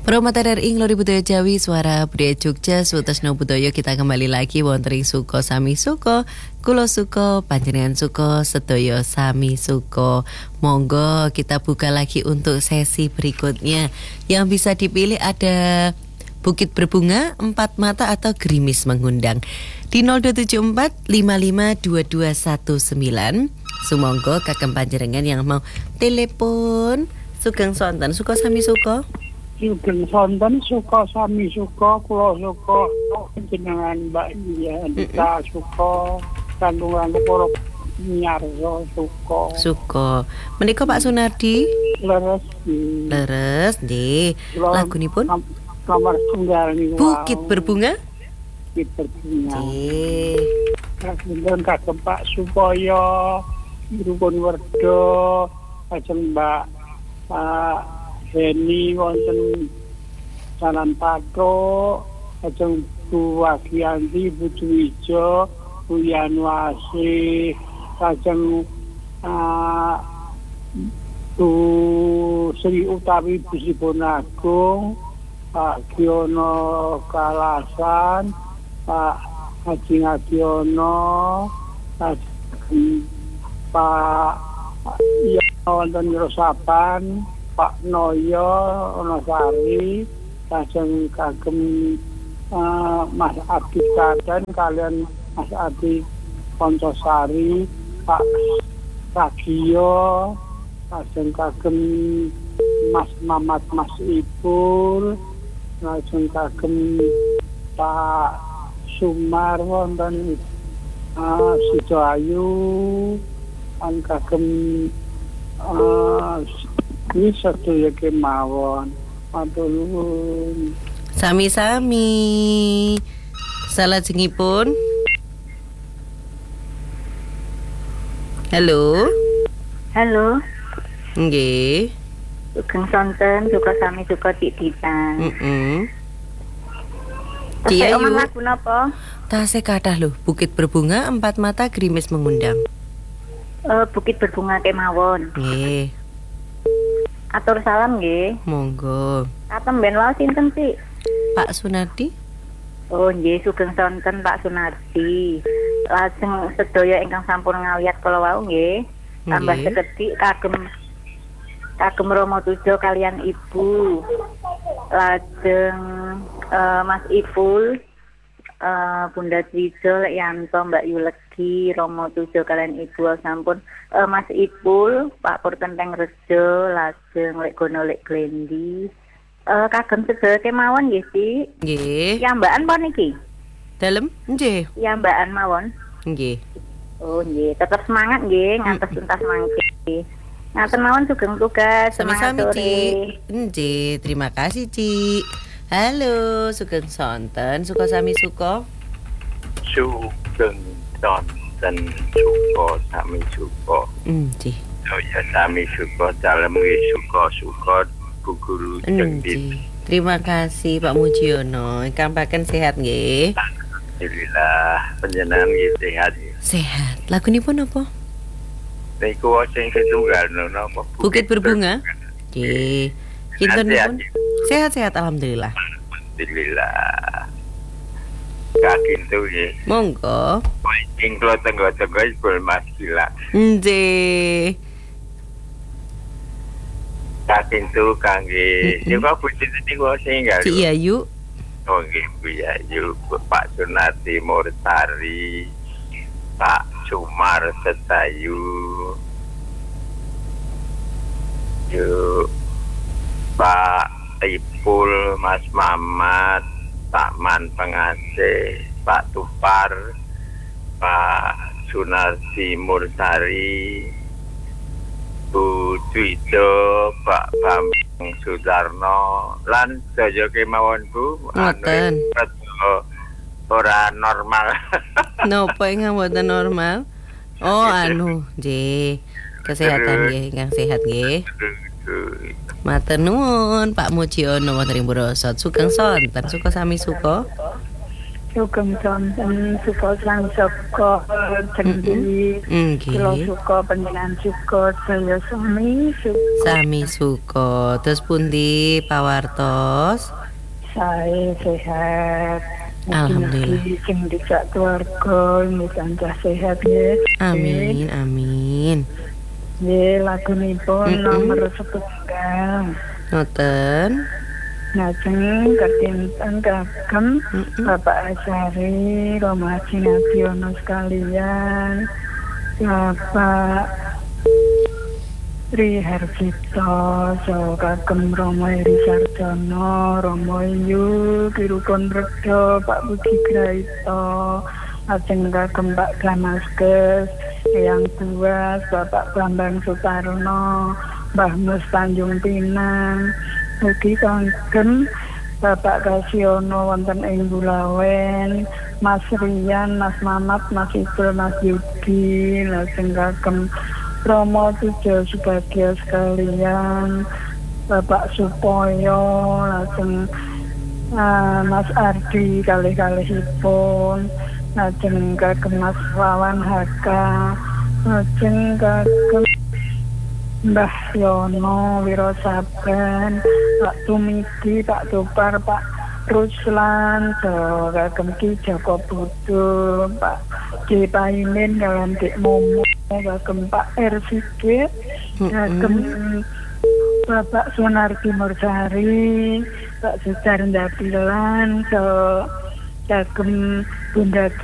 Promotor RI Nglori Budaya Jawi Suara Budaya Jogja Sutasno Budaya. Kita kembali lagi wonten ing Suko Sami Suko, Kulo Suko, Panjenengan Suko, Sedaya Sami Suko. Monggo kita buka lagi untuk sesi berikutnya. Yang bisa dipilih ada Bukit Berbunga, Empat Mata atau Gerimis Mengundang. Di 0274 552219. Sumangga kagem panjenengan yang mau telepon sugeng sonten Suko Sami Suko. Sugeng sonten Suko Sami Suko, Kulo Suko, jenengan Mbak Dita Suko, kandungan para nyarso Suko. Suko. Menika Pak Sunardi? Leres. Leres nggih. Lagunipun Kamar tunggal niku. Bukit Berbunga? Bukit Berbunga. Nggih. Kagem kagem Pak Supoyo, Rukun Werdo, kagem Mbak Heni wonten Jalan Patok, kajeng Bu Wagianti, Bu Dwijo, Bu Yanwasi, kajeng Bu Sri Utawi Busipun Agung, Pak Giono Kalasan, Pak Haji Ngagiono, Pak wonten Rosapan, Pak Noyo Onosari, kagem Mas Adi Kaden kalian Mas Adi Poncosari, Pak Ragio, kagem Mas Mamat Mas Ipul, kagem Pak Sumar wonten Sidoayu, kagem ini sedaya kemawon. Matur nuwun. Sami-sami. Salajengipun. Halo. Halo. Nggih. Sugeng sonten Suko Sami Suko Dita. Dia omong lagu napa? Tasih kathah lho, Bukit Berbunga, Empat Mata, Gerimis Mengundang. Bukit Berbunga kemawon. Nggih. Atur salam nggih. Monggo. Katemben wae sinten sih? Pak Sunardi. Oh nggih, sugeng sonten Pak Sunardi. Lajeng sedaya ingkang sampun ngaliat kala wau nggih. Tambah sekedhik kagem Romo Tujo kalian Ibu. Lajeng Mas Ipul, Bunda Trijo, Lek Yanto, Mbak Yulegi, Romo Tujo kalian Ibu sampun. Mas Ipul, Pak Purtenteng Rejo, lajeng Lek Gono Lek Glendi. Kagem sedaya kemawon nggih, Dik. Nggih. Yambakan apa niki? Dalem nggih. Yambakan mawon. Nggih. Oh nggih, tetap semangat nggih ngantos tuntas mangke. Ngaten mawon sugeng tugas. Sami-sami, Cik. Nggih, terima kasih, Cik. Halo, sugeng sonten Suko Sami Suko. Sugeng sonten Suko Sami Suko. Nggih. Ya Sami Suko dalem nggih suka Bu Guru Jengdit. Terima kasih Pak Mujiono. Ingkang paken sehat nggih. Alhamdulillah panjenengan nggih sehat. Sehat. Lagunipun apa? Niku sing setunggal napa? Bukit Berbunga. Nggih. Kintenipun sehat-sehat alhamdulillah. Alhamdulillah. Kakintu nggih. Monggo. Ing kula tenggo-tenggo ibul Mas Gila. Nggih. Kakintu kangge niku pucit niku sing nggal. Cik Yayu. Oh nggih Bu Yayu, Pak Sunardi Mursari, Pak Sumar Setayu. Pak Ipul, Mas Mamat, Pak Man Pengasih, Pak Tupar, Pak Sunardi Mursari, Bu Dwijo, Pak Bambang Sudarno, lan sedaya kemawon Bu. Ngoten. Ora normal. Napa ingkang mboten normal? Oh nggih. Kesehatan nggih, ingkang sehat nggih. Matur nuwun Pak Mujiono wonten ing Brosot. Sugeng sonten Suko Sami Suko. Sugeng Johnson suka sang saka Jendi kula Nggih. suka panjenengan suka saya sami suka Sami suka. Terus pundi pawartos? saya sehat. Alhamdulillah. Sing dijak keluarga ini tansah sehat ya. Amin, amin. Ya lagunipun nomor 10. Ngoten. Lajeng ketinten kagem Bapak Asari, Roma Cinabiono sekalian, Bapak Tri Hargito, so kagem Romo Eri Sarjono, Romo Yu, Kirukon Redo, Pak Budi Graito, lajeng kagem Pak Gamaskes, Eyang Buas, Bapak Bambang Sutarno, Mbah Mus Tanjung Pinang, mugi kagem Bapak Kasiono wonten ing Bulawen, Mas Rian, Mas Mamat, Mas Ibul, Mas Yudi, lajeng kagem Romo Tujo Subagio sekalian, Bapak Supoyo, lajeng Mas Ardi kalih-kalihipun, lajeng kagem Mas Wawan Haka, lajeng kagem Mbah Yono Wirosaben, Pak Tumidi, Pak Tupar, Pak Ruslan, kagem Ki Joko Budo, Pak Ki Paimin, kalian Dik Momo, kagem Pak Ersigit, kagem Bapak Sunardi Mursari, Pak Sucar Ndapilan, kagem Bunda